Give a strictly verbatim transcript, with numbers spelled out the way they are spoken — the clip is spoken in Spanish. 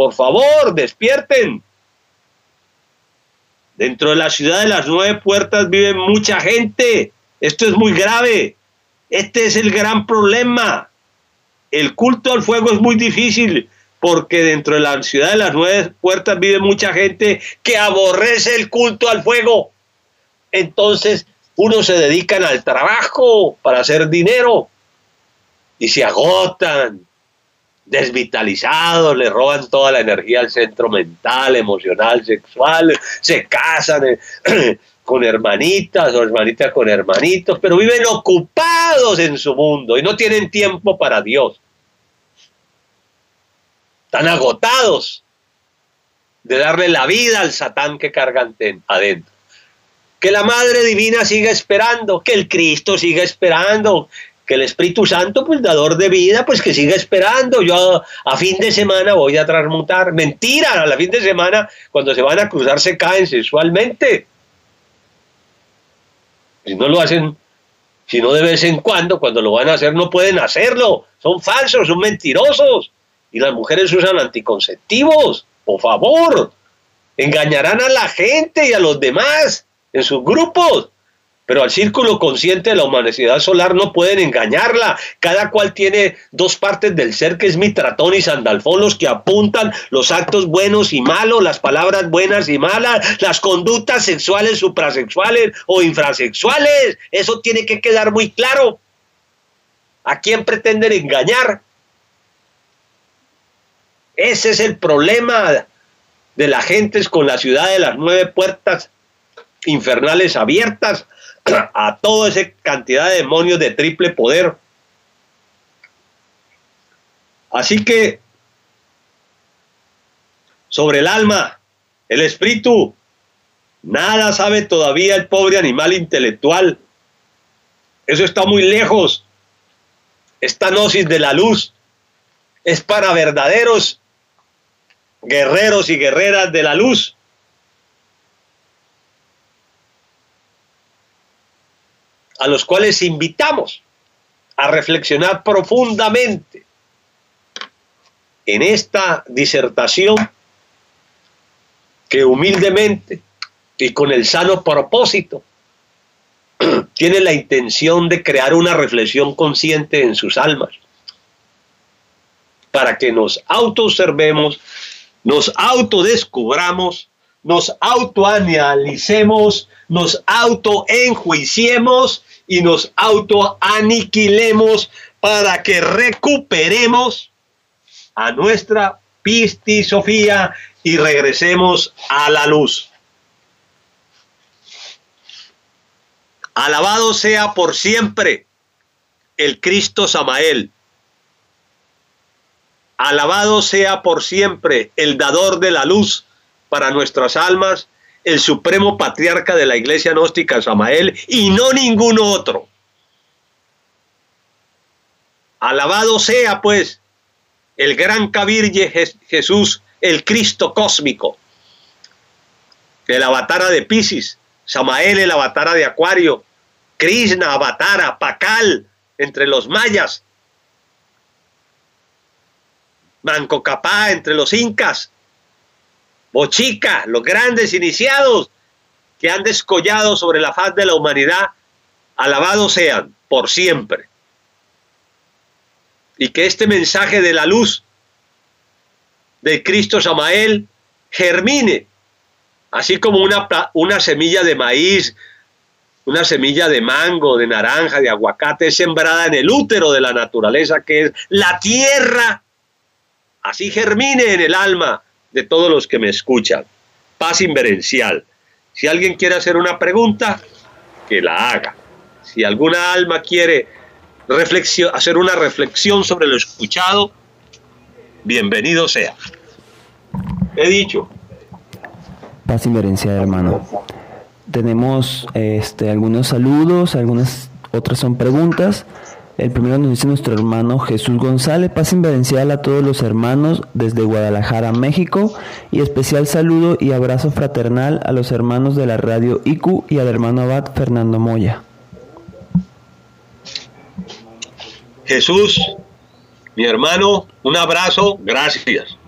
por favor, despierten. Dentro de la ciudad de las nueve puertas vive mucha gente. Esto es muy grave. Este es el gran problema. El culto al fuego es muy difícil porque dentro de la ciudad de las nueve puertas vive mucha gente que aborrece el culto al fuego. Entonces, unos se dedican al trabajo para hacer dinero y se agotan, desvitalizados, le roban toda la energía al centro mental, emocional, sexual, se casan eh, con hermanitas o hermanitas con hermanitos, pero viven ocupados en su mundo y no tienen tiempo para Dios. Están agotados de darle la vida al Satán que cargan adentro. Que la Madre Divina siga esperando, que el Cristo siga esperando, que el Espíritu Santo, pues dador de vida, pues que siga esperando. Yo a, a fin de semana voy a transmutar. Mentira, a la fin de semana, cuando se van a cruzar, se caen sexualmente. Si no lo hacen, si no de vez en cuando, cuando lo van a hacer, no pueden hacerlo. Son falsos, son mentirosos. Y las mujeres usan anticonceptivos, por favor. Engañarán a la gente y a los demás en sus grupos. Pero al círculo consciente de la humanidad solar no pueden engañarla. Cada cual tiene dos partes del ser, que es Mitratón y Sandalfón, los que apuntan los actos buenos y malos, las palabras buenas y malas, las conductas sexuales, suprasexuales o infrasexuales. Eso tiene que quedar muy claro. ¿A quién pretenden engañar? Ese es el problema de la gente con la ciudad de las nueve puertas infernales abiertas a toda esa cantidad de demonios de triple poder. Así que sobre el alma, el espíritu, nada sabe todavía el pobre animal intelectual. Eso está muy lejos. Esta gnosis de la luz es para verdaderos guerreros y guerreras de la luz. A los cuales invitamos a reflexionar profundamente en esta disertación que humildemente y con el sano propósito tiene la intención de crear una reflexión consciente en sus almas, para que nos autoobservemos, nos autodescubramos, nos autoanalicemos, nos autoenjuiciemos y nos autoaniquilemos para que recuperemos a nuestra pistisofía y regresemos a la luz. Alabado sea por siempre el Cristo Samael. Alabado sea por siempre el dador de la luz para nuestras almas, el supremo patriarca de la iglesia gnóstica Samael, y no ningún otro. Alabado sea pues el gran Kabir Jesús, el Cristo cósmico, el avatara de Piscis, Samael el avatara de Acuario, Krishna avatara, Pakal entre los mayas, Manco Cápac entre los incas, Bochica, los grandes iniciados que han descollado sobre la faz de la humanidad, alabados sean por siempre. Y que este mensaje de la luz de Cristo Samael germine, así como una, una semilla de maíz, una semilla de mango, de naranja, de aguacate, sembrada en el útero de la naturaleza que es la tierra. Así germine en el alma de todos los que me escuchan. Paz inverencial. Si alguien quiere hacer una pregunta, que la haga. Si alguna alma quiere reflexión, hacer una reflexión sobre lo escuchado, bienvenido sea. He dicho. Paz inverencial, hermano. Tenemos este, algunos saludos, algunas otras son preguntas. El primero nos dice nuestro hermano Jesús González: paz inverencial a todos los hermanos desde Guadalajara, México, y especial saludo y abrazo fraternal a los hermanos de la radio I Q y al hermano abad Fernando Moya. Jesús, mi hermano, un abrazo, gracias.